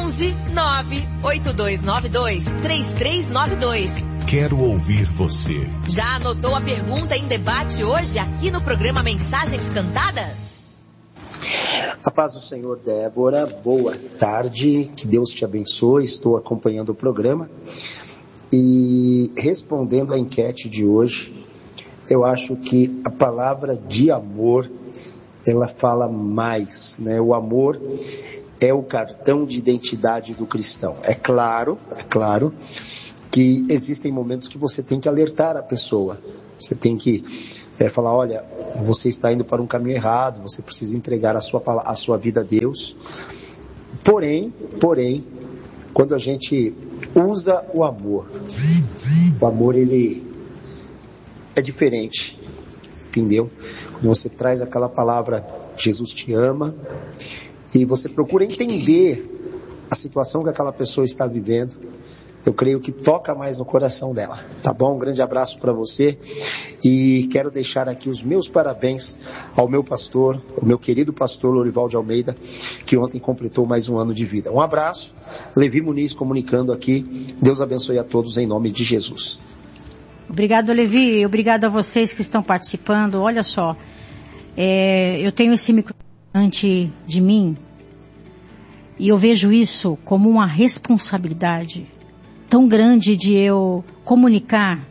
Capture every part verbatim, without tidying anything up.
onze nove oito dois nove dois três três nove dois. Quero ouvir você. Já anotou a pergunta em debate hoje aqui no programa Mensagens Cantadas? A paz do Senhor, Débora, boa tarde, que Deus te abençoe, estou acompanhando o programa e respondendo à enquete de hoje, eu acho que a palavra de amor, ela fala mais, né? O amor é o cartão de identidade do cristão. É claro, é claro que existem momentos que você tem que alertar a pessoa, você tem que é, falar, olha, você está indo para um caminho errado, você precisa entregar a sua, a sua vida a Deus. Porém, porém, quando a gente usa o amor, o amor ele é diferente, entendeu? Quando você traz aquela palavra, Jesus te ama, e você procura entender a situação que aquela pessoa está vivendo, eu creio que toca mais no coração dela, tá bom? Um grande abraço para você e quero deixar aqui os meus parabéns ao meu pastor, o meu querido pastor Lorival de Almeida, que ontem completou mais um ano de vida. Um abraço, Levi Muniz comunicando aqui, Deus abençoe a todos em nome de Jesus. Obrigado, Levi, obrigado a vocês que estão participando. Olha só, é, eu tenho esse microfone diante de mim e eu vejo isso como uma responsabilidade tão grande de eu comunicar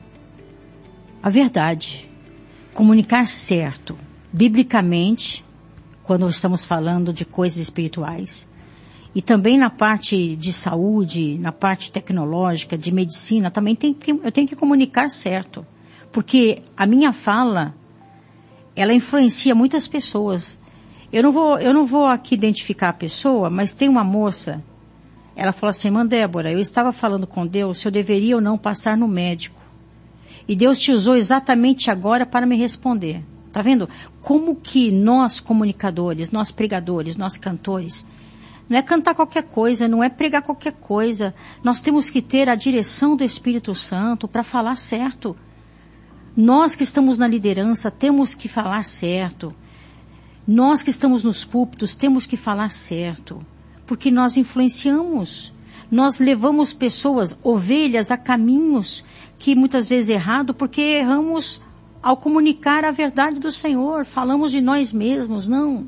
a verdade, comunicar certo, biblicamente, quando estamos falando de coisas espirituais, e também na parte de saúde, na parte tecnológica, de medicina, também tem que, eu tenho que comunicar certo, porque a minha fala, ela influencia muitas pessoas. Eu não vou, eu não vou aqui identificar a pessoa, mas tem uma moça. Ela falou assim, irmã Débora, eu estava falando com Deus se eu deveria ou não passar no médico. E Deus te usou exatamente agora para me responder. Tá vendo? Como que nós comunicadores, nós pregadores, nós cantores, não é cantar qualquer coisa, não é pregar qualquer coisa. Nós temos que ter a direção do Espírito Santo para falar certo. Nós que estamos na liderança temos que falar certo. Nós que estamos nos púlpitos temos que falar certo. Porque nós influenciamos, nós levamos pessoas, ovelhas, a caminhos que muitas vezes é errado, porque erramos ao comunicar a verdade do Senhor, falamos de nós mesmos, não.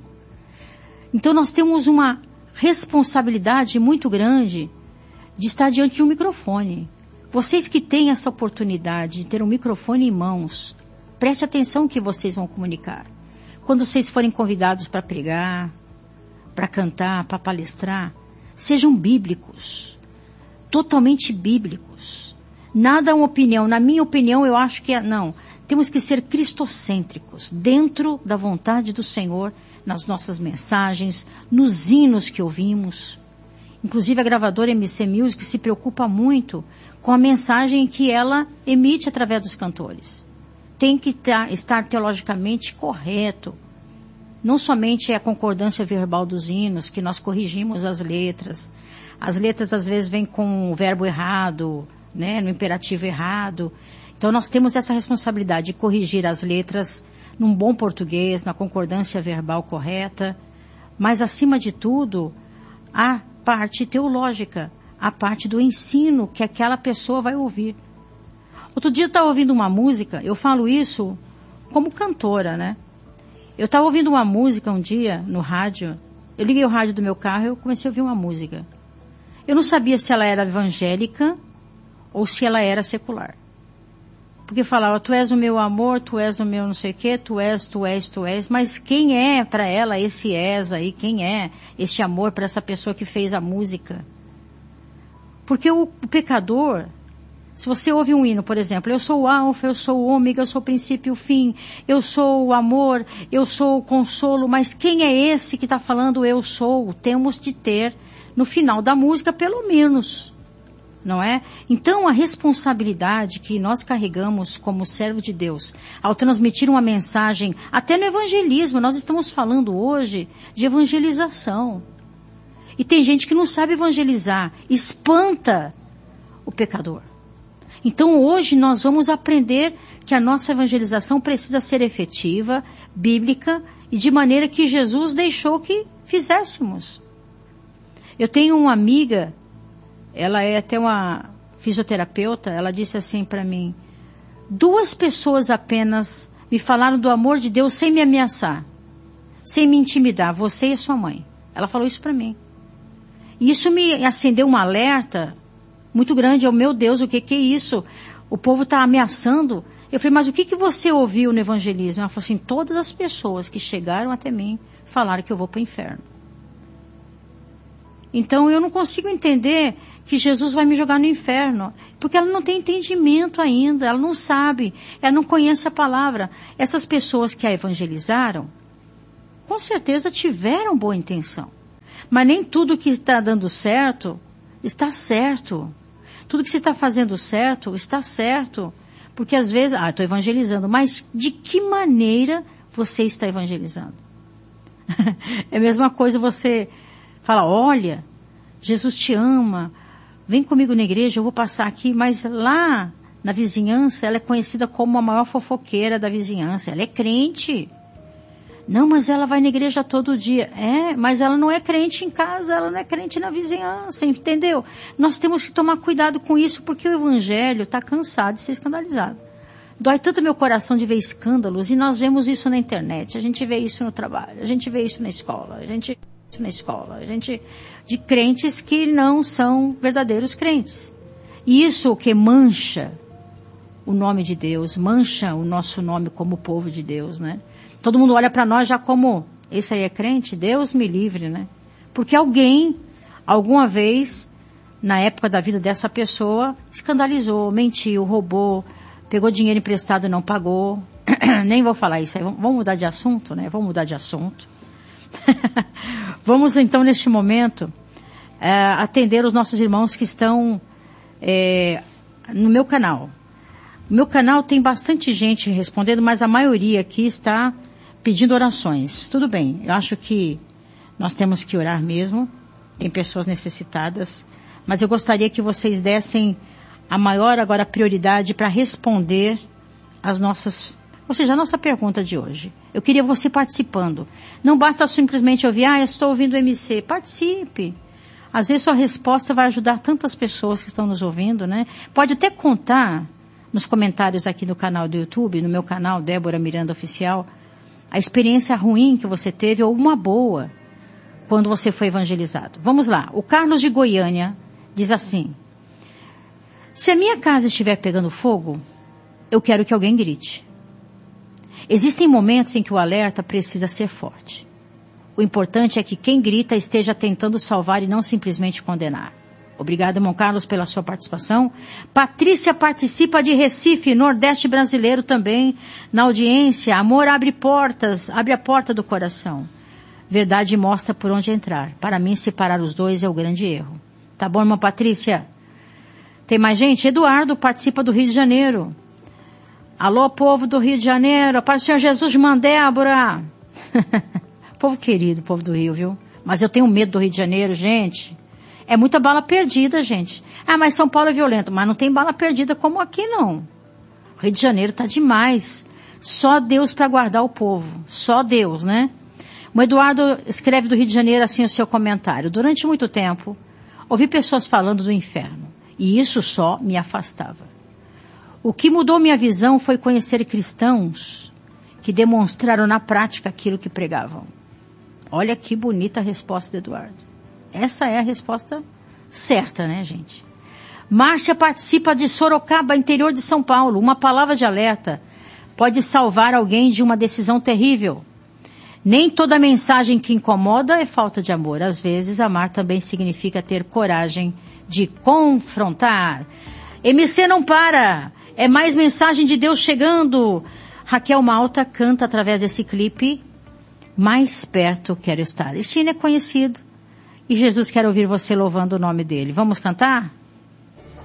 Então nós temos uma responsabilidade muito grande de estar diante de um microfone. Vocês que têm essa oportunidade de ter um microfone em mãos, preste atenção no que vocês vão comunicar. Quando vocês forem convidados para pregar, para cantar, para palestrar, sejam bíblicos, totalmente bíblicos. Nada é uma opinião. Na minha opinião, eu acho que é, não. Temos que ser cristocêntricos, dentro da vontade do Senhor, nas nossas mensagens, nos hinos que ouvimos. Inclusive a gravadora M C Music se preocupa muito com a mensagem que ela emite através dos cantores. Tem que estar teologicamente correto. Não somente é a concordância verbal dos hinos, que nós corrigimos as letras. As letras às vezes vêm com o verbo errado, né, no imperativo errado. Então nós temos essa responsabilidade de corrigir as letras num bom português, na concordância verbal correta. Mas acima de tudo, a parte teológica, a parte do ensino que aquela pessoa vai ouvir. Outro dia eu estava ouvindo uma música, eu falo isso como cantora, né? Eu estava ouvindo uma música um dia no rádio, eu liguei o rádio do meu carro e eu comecei a ouvir uma música. Eu não sabia se ela era evangélica ou se ela era secular. Porque falava, tu és o meu amor, tu és o meu não sei o quê, tu és, tu és, tu és. Mas quem é para ela esse és aí? Quem é esse amor para essa pessoa que fez a música? Porque o, o pecador... Se você ouve um hino, por exemplo, eu sou o alfa, eu sou o ômega, eu sou o princípio e o fim, eu sou o amor, eu sou o consolo, mas quem é esse que está falando eu sou? Temos de ter no final da música, pelo menos, não é? Então, a responsabilidade que nós carregamos como servo de Deus, ao transmitir uma mensagem, até no evangelismo, nós estamos falando hoje de evangelização. E tem gente que não sabe evangelizar, espanta o pecador. Então hoje nós vamos aprender que a nossa evangelização precisa ser efetiva, bíblica e de maneira que Jesus deixou que fizéssemos. Eu tenho uma amiga, ela é até uma fisioterapeuta, ela disse assim para mim, duas pessoas apenas me falaram do amor de Deus sem me ameaçar, sem me intimidar, você e a sua mãe. Ela falou isso para mim. E isso me acendeu um alerta muito grande. Eu, meu Deus, o que, que é isso? O povo está ameaçando. Eu falei, mas o que, que você ouviu no evangelismo? Ela falou assim, todas as pessoas que chegaram até mim falaram que eu vou para o inferno. Então eu não consigo entender que Jesus vai me jogar no inferno, porque ela não tem entendimento ainda, ela não sabe, ela não conhece a palavra. Essas pessoas que a evangelizaram, com certeza tiveram boa intenção, mas nem tudo que está dando certo, está certo. Tudo que você está fazendo certo, está certo. Porque às vezes, ah, estou evangelizando, mas de que maneira você está evangelizando? É a mesma coisa você fala, olha, Jesus te ama, vem comigo na igreja, eu vou passar aqui, mas lá na vizinhança, ela é conhecida como a maior fofoqueira da vizinhança, ela é crente. Não, mas ela vai na igreja todo dia. É, mas ela não é crente em casa, ela não é crente na vizinhança, entendeu? Nós temos que tomar cuidado com isso, porque o evangelho está cansado de ser escandalizado. Dói tanto meu coração de ver escândalos, e nós vemos isso na internet, a gente vê isso no trabalho, a gente vê isso na escola, a gente vê isso na escola, a gente de crentes que não são verdadeiros crentes. E isso que mancha o nome de Deus, mancha o nosso nome como povo de Deus, né? Todo mundo olha para nós já como, esse aí é crente? Deus me livre, né? Porque alguém, alguma vez, na época da vida dessa pessoa, escandalizou, mentiu, roubou, pegou dinheiro emprestado e não pagou. Nem vou falar isso aí, vamos mudar de assunto, né? Vamos mudar de assunto. Vamos então, neste momento, é, atender os nossos irmãos que estão é, no meu canal. O meu canal tem bastante gente respondendo, mas a maioria aqui está pedindo orações. Tudo bem, eu acho que nós temos que orar mesmo, tem pessoas necessitadas, mas eu gostaria que vocês dessem a maior agora prioridade para responder as nossas, ou seja, a nossa pergunta de hoje. Eu queria você participando. Não basta simplesmente ouvir, ah, eu estou ouvindo o M C. Participe. Às vezes sua resposta vai ajudar tantas pessoas que estão nos ouvindo, né? Pode até contar nos comentários aqui no canal do YouTube, no meu canal, Débora Miranda Oficial, a experiência ruim que você teve ou uma boa quando você foi evangelizado. Vamos lá. O Carlos de Goiânia diz assim, se a minha casa estiver pegando fogo, eu quero que alguém grite. Existem momentos em que o alerta precisa ser forte. O importante é que quem grita esteja tentando salvar e não simplesmente condenar. Obrigada, irmão Carlos, pela sua participação. Patrícia participa de Recife, Nordeste brasileiro também, na audiência. Amor abre portas, abre a porta do coração. Verdade mostra por onde entrar. Para mim, separar os dois é o grande erro. Tá bom, irmã Patrícia? Tem mais gente? Eduardo participa do Rio de Janeiro. Alô, povo do Rio de Janeiro. A paz do Senhor Jesus, Mandébora. Povo querido, povo do Rio, viu? Mas eu tenho medo do Rio de Janeiro, gente. É muita bala perdida, gente. Ah, mas São Paulo é violento. Mas não tem bala perdida como aqui, não. O Rio de Janeiro tá demais. Só Deus para guardar o povo. Só Deus, né? O Eduardo escreve do Rio de Janeiro assim o seu comentário. Durante muito tempo, ouvi pessoas falando do inferno. E isso só me afastava. O que mudou minha visão foi conhecer cristãos que demonstraram na prática aquilo que pregavam. Olha que bonita a resposta do Eduardo. Essa é a resposta certa, né, gente? Márcia participa de Sorocaba, interior de São Paulo. Uma palavra de alerta pode salvar alguém de uma decisão terrível. Nem toda mensagem que incomoda é falta de amor. Às vezes, amar também significa ter coragem de confrontar. M C não para. É mais mensagem de Deus chegando. Raquel Malta canta através desse clipe. Mais perto quero estar. Esse hino é conhecido. E Jesus quer ouvir você louvando o nome dele. Vamos cantar?